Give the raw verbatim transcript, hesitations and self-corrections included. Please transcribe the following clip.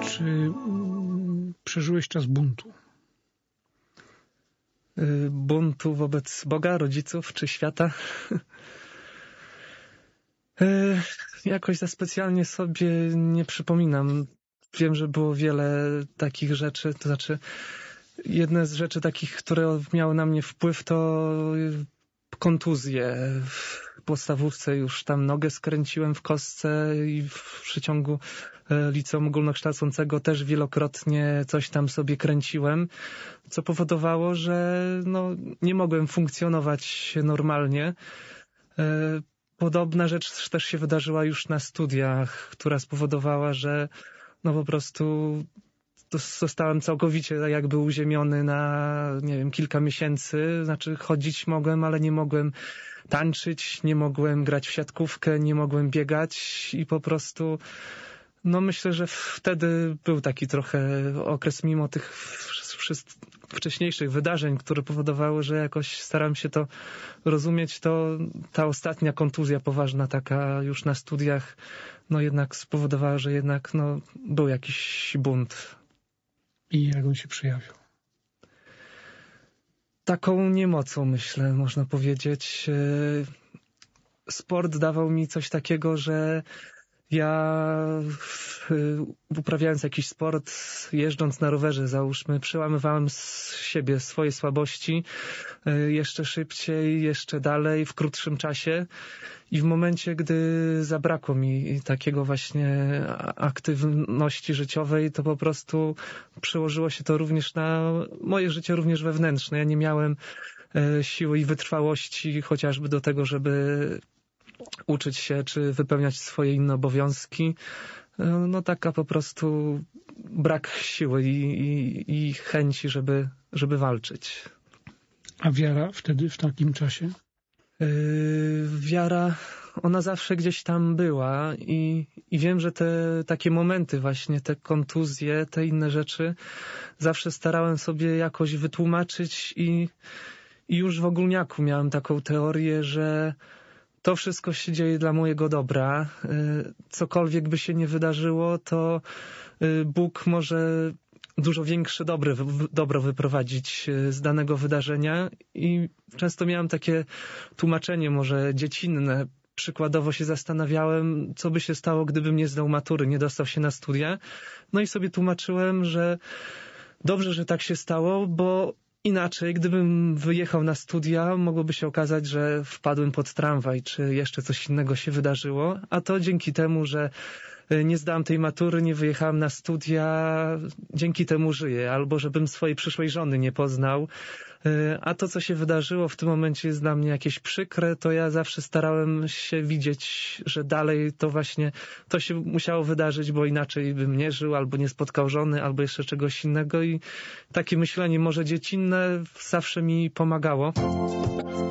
Czy mm, przeżyłeś czas buntu? Buntu wobec Boga, rodziców czy świata? Jakoś za specjalnie sobie nie przypominam. Wiem, że było wiele takich rzeczy, to znaczy jedne z rzeczy takich, które miały na mnie wpływ, to kontuzje. W podstawówce już tam nogę skręciłem w kostce i w przeciągu liceum ogólnokształcącego też wielokrotnie coś tam sobie kręciłem, co powodowało, że no, nie mogłem funkcjonować normalnie. Podobna rzecz też się wydarzyła już na studiach, która spowodowała, że no po prostu zostałem całkowicie jakby uziemiony na, nie wiem, kilka miesięcy. Znaczy chodzić mogłem, ale nie mogłem tańczyć, nie mogłem grać w siatkówkę, nie mogłem biegać i po prostu no myślę, że wtedy był taki trochę okres mimo tych wcześniejszych wydarzeń, które powodowały, że jakoś staram się to rozumieć, to ta ostatnia kontuzja poważna taka już na studiach no jednak spowodowała, że jednak no był jakiś bunt. I jak on się przejawił? Taką niemocą, myślę, można powiedzieć. Sport dawał mi coś takiego, że ja uprawiając jakiś sport, jeżdżąc na rowerze, załóżmy, przełamywałem z siebie swoje słabości jeszcze szybciej, jeszcze dalej, w krótszym czasie. I w momencie, gdy zabrakło mi takiego właśnie aktywności życiowej, to po prostu przełożyło się to również na moje życie, również wewnętrzne. Ja nie miałem siły i wytrwałości chociażby do tego, żeby uczyć się, czy wypełniać swoje inne obowiązki. No taka po prostu brak siły i, i, i chęci, żeby, żeby walczyć. A wiara wtedy, w takim czasie? Yy, wiara, ona zawsze gdzieś tam była i, i wiem, że te takie momenty właśnie, te kontuzje, te inne rzeczy zawsze starałem sobie jakoś wytłumaczyć i, i już w ogólniaku miałem taką teorię, że to wszystko się dzieje dla mojego dobra. Cokolwiek by się nie wydarzyło, to Bóg może dużo większe dobro, dobro wyprowadzić z danego wydarzenia i często miałem takie tłumaczenie może dziecinne. Przykładowo się zastanawiałem, co by się stało, gdybym nie zdał matury, nie dostał się na studia. No i sobie tłumaczyłem, że dobrze, że tak się stało, bo inaczej, gdybym wyjechał na studia, mogłoby się okazać, że wpadłem pod tramwaj, czy jeszcze coś innego się wydarzyło, a to dzięki temu, że nie zdałem tej matury, nie wyjechałem na studia, dzięki temu żyję, albo żebym swojej przyszłej żony nie poznał. A to, co się wydarzyło w tym momencie jest dla mnie jakieś przykre, to ja zawsze starałem się widzieć, że dalej to właśnie to się musiało wydarzyć, bo inaczej bym nie żył, albo nie spotkał żony, albo jeszcze czegoś innego i takie myślenie może dziecinne zawsze mi pomagało.